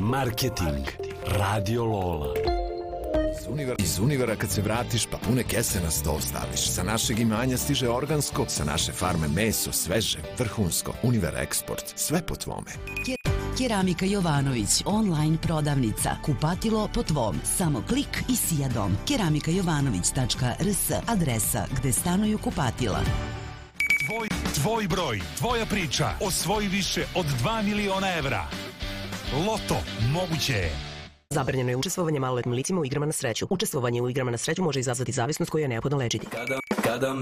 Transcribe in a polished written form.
Marketing. Radio Lola. Iz Univera kad se vratiš pa pune kese na sto staviš. Sa našeg imanja stiže organsko, sa naše farme meso, sveže, vrhunsko. Univer Eksport, sve po tvome. Keramika Jovanović, online prodavnica. Kupatilo po tvom. Samo klik i sijadom. keramikajovanović.rs, adresa gde stanuju kupatila. Tvoj broj, tvoja priča. Osvoji više od 2 miliona evra. Loto, moguće je. Zabranjeno je učestvovanje maloletnim licima u igrama na sreću. Učestvovanje u igrama na sreću može izazvati zavisnost koju je neophodno lečiti. Kada